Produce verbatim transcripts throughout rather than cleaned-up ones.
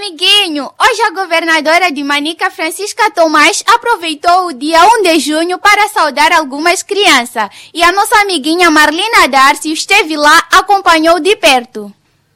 amiguinho! Hoje a governadora de Manica, Francisca Tomás, aproveitou o dia um de junho para saudar algumas crianças. E a nossa amiguinha Marlina Darcy esteve lá, acompanhou de perto.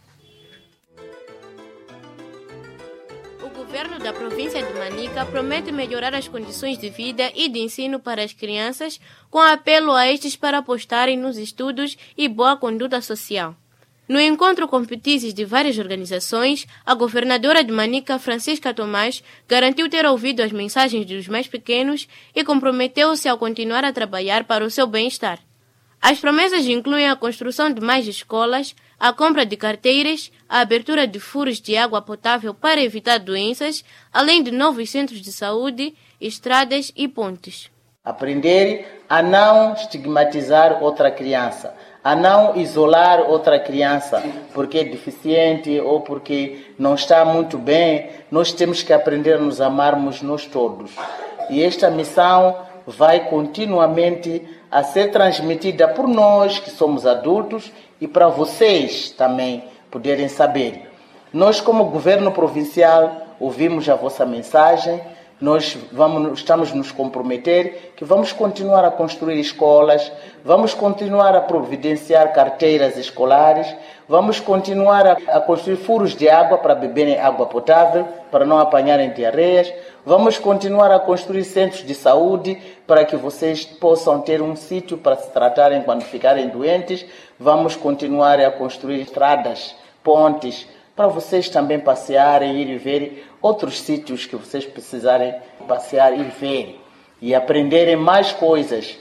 O governo da província de Manica promete melhorar as condições de vida e de ensino para as crianças, com apelo a estes para apostarem nos estudos e boa conduta social. No encontro com petizes de várias organizações, a governadora de Manica, Francisca Tomás, garantiu ter ouvido as mensagens dos mais pequenos e comprometeu-se a continuar a trabalhar para o seu bem-estar. As promessas incluem a construção de mais escolas, a compra de carteiras, a abertura de furos de água potável para evitar doenças, além de novos centros de saúde, estradas e pontes. Aprender a não estigmatizar outra criança, a não isolar outra criança porque é deficiente ou porque não está muito bem. Nós temos que aprender a nos amarmos nós todos. E esta missão vai continuamente a ser transmitida por nós que somos adultos e para vocês também poderem saber. Nós, como governo provincial, ouvimos a vossa mensagem. Nós vamos, estamos nos comprometer que vamos continuar a construir escolas, vamos continuar a providenciar carteiras escolares, vamos continuar a, a construir furos de água para beberem água potável, para não apanharem diarreias, vamos continuar a construir centros de saúde para que vocês possam ter um sítio para se tratarem quando ficarem doentes, vamos continuar a construir estradas, pontes, para vocês também passearem, ir e ver outros sítios que vocês precisarem passear e ver e aprenderem mais coisas.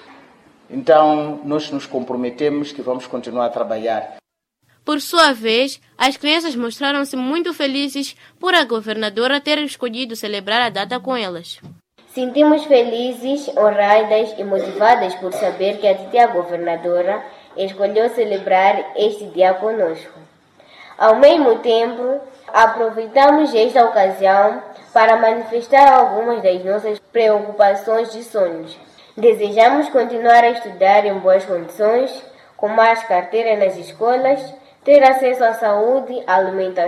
Então, nós nos comprometemos que vamos continuar a trabalhar. Por sua vez, as crianças mostraram-se muito felizes por a governadora ter escolhido celebrar a data com elas. Sentimos felizes, honradas e motivadas por saber que a titia governadora escolheu celebrar este dia conosco. Ao mesmo tempo, aproveitamos esta ocasião para manifestar algumas das nossas preocupações e sonhos. Desejamos continuar a estudar em boas condições, com mais carteiras nas escolas, ter acesso à saúde, alimentação,